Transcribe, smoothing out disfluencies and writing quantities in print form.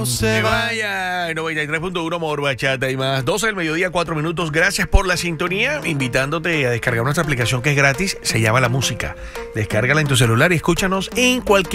Se vaya. 93.1 Amor, Bachata y más. 12 del mediodía, 4 minutos. Gracias por la sintonía. Invitándote a descargar nuestra aplicación que es gratis. Se llama La Música. Descárgala en tu celular y escúchanos en cualquier